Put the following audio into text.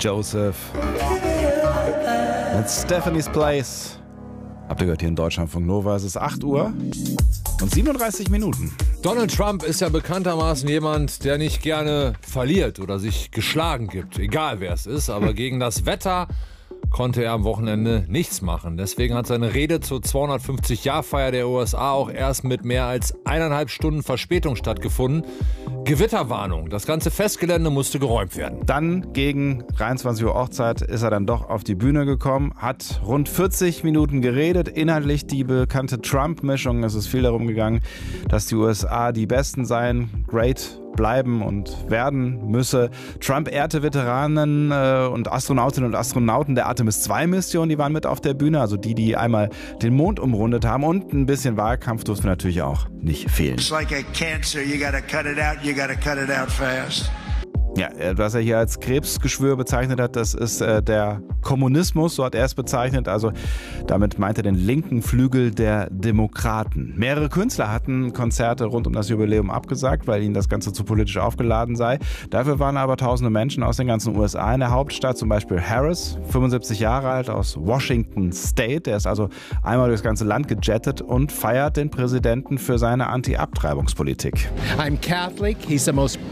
Joseph mit Stephanie's Place. Habt ihr gehört hier in Deutschlandfunk Nova? Es ist 8 Uhr und 37 Minuten. Donald Trump ist ja bekanntermaßen jemand, der nicht gerne verliert oder sich geschlagen gibt, egal wer es ist, aber gegen das Wetter konnte er am Wochenende nichts machen. Deswegen hat seine Rede zur 250-Jahr-Feier der USA auch erst mit mehr als 1,5 Stunden Verspätung stattgefunden. Gewitterwarnung. Das ganze Festgelände musste geräumt werden. Dann gegen 23 Uhr Ortszeit ist er dann doch auf die Bühne gekommen, hat rund 40 Minuten geredet. Inhaltlich die bekannte Trump-Mischung. Es ist viel darum gegangen, dass die USA die Besten seien, great bleiben und werden müsse. Trump ehrte Veteranen und Astronautinnen und Astronauten der Artemis-2-Mission, die waren mit auf der Bühne, also die einmal den Mond umrundet haben, und ein bisschen Wahlkampf durfte natürlich auch nicht fehlen. It's like a cancer, you gotta cut it out fast. Ja, was er hier als Krebsgeschwür bezeichnet hat, das ist der Kommunismus, so hat er es bezeichnet. Also damit meint er den linken Flügel der Demokraten. Mehrere Künstler hatten Konzerte rund um das Jubiläum abgesagt, weil ihnen das Ganze zu politisch aufgeladen sei. Dafür waren aber tausende Menschen aus den ganzen USA in der Hauptstadt, zum Beispiel Harris, 75 Jahre alt, aus Washington State. Der ist also einmal durchs ganze Land gejettet und feiert den Präsidenten für seine Anti-Abtreibungspolitik. I'm Catholic. He's the most